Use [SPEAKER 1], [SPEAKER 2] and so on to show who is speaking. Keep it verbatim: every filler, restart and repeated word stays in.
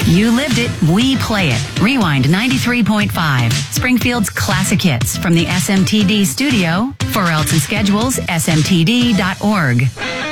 [SPEAKER 1] You lived it, we play it. Rewind ninety-three point five. Springfield's classic hits from the S M T D studio. For else and schedules, S M T D dot org.